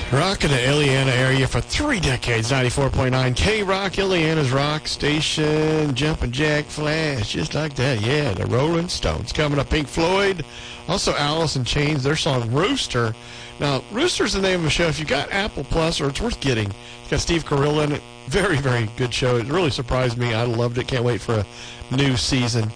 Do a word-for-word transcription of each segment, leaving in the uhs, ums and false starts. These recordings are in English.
Rocking the Illiana area for three decades, ninety-four point nine K-Rock, Illiana's rock station, Jumpin' Jack Flash, just like that, yeah, the Rolling Stones. Coming up, Pink Floyd, also Alice in Chains, their song Rooster. Now, Rooster's the name of the show. If you got Apple Plus, or it's worth getting, it's got Steve Carell in it. Very, very good show. It really surprised me. I loved it. Can't wait for a new season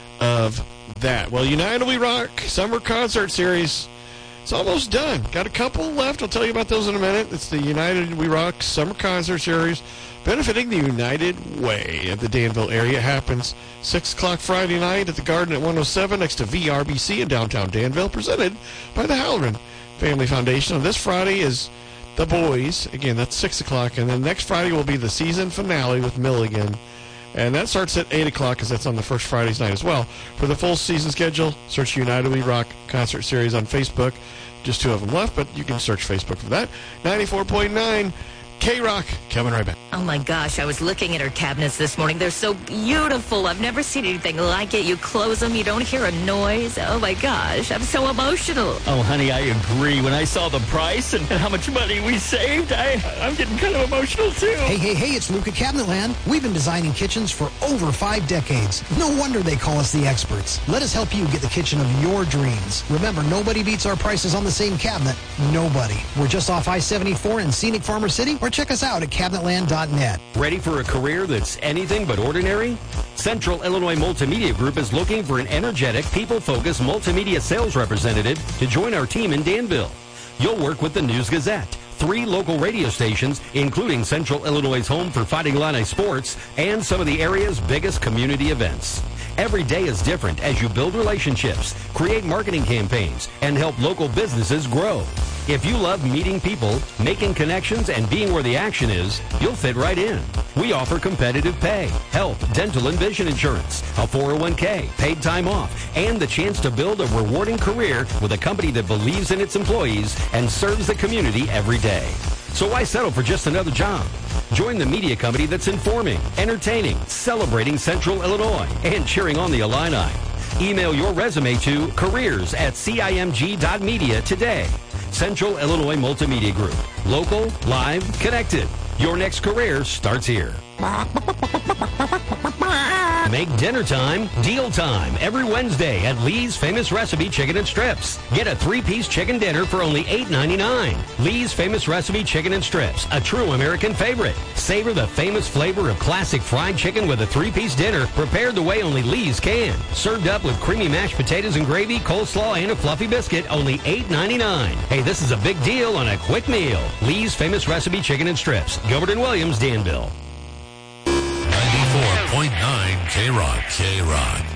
of that. Well, United We Rock Summer Concert Series, it's almost done. Got a couple left. I'll tell you about those in a minute. It's the United We Rock Summer Concert Series benefiting the United Way of the Danville area. It happens six o'clock Friday night at the Garden at one oh seven next to V R B C in downtown Danville, presented by the Halloran Family Foundation. And this Friday is The Boys. Again, that's six o'clock. And then next Friday will be the season finale with Milligan. And that starts at eight o'clock because that's on the first Friday's night as well. For the full season schedule, search United We Rock Concert Series on Facebook. Just two of them left, but you can search Facebook for that. ninety-four point nine K-Rock, coming right back. Oh, my gosh. I was looking at her cabinets this morning. They're so beautiful. I've never seen anything like it. You close them, you don't hear a noise. Oh, my gosh. I'm so emotional. Oh, honey, I agree. When I saw the price and how much money we saved, I, I'm getting kind of emotional, too. Hey, hey, hey, it's Luke at Cabinetland. We've been designing kitchens for over five decades. No wonder they call us the experts. Let us help you get the kitchen of your dreams. Remember, nobody beats our prices on the same cabinet. Nobody. We're just off I seventy-four in scenic Farmer City, or check us out at cabinetland dot net. Ready for a career that's anything but ordinary? Central Illinois Multimedia Group is looking for an energetic, people-focused multimedia sales representative to join our team in Danville. You'll work with the News Gazette, three local radio stations, including Central Illinois' home for Fighting Illini sports, and some of the area's biggest community events. Every day is different as you build relationships, create marketing campaigns, and help local businesses grow. If you love meeting people, making connections, and being where the action is, you'll fit right in. We offer competitive pay, health, dental, and vision insurance, a four oh one k, paid time off, and the chance to build a rewarding career with a company that believes in its employees and serves the community every day. So why settle for just another job? Join the media company that's informing, entertaining, celebrating Central Illinois, and cheering on the Illini. Email your resume to careers at cimg dot media today. Central Illinois Multimedia Group. Local, live, connected. Your next career starts here. Make dinner time deal time every Wednesday at Lee's Famous Recipe Chicken and Strips. Get a three-piece chicken dinner for only eight ninety-nine. Lee's Famous Recipe Chicken and Strips, a true American favorite. Savor the famous flavor of classic fried chicken with a three-piece dinner prepared the way only Lee's can. Served up with creamy mashed potatoes and gravy, coleslaw, and a fluffy biscuit, only eight ninety-nine. Hey, this is a big deal on a quick meal. Lee's Famous Recipe Chicken and Strips, Gilbert and Williams, Danville. ninety-four point nine K-Rock. K-Rock.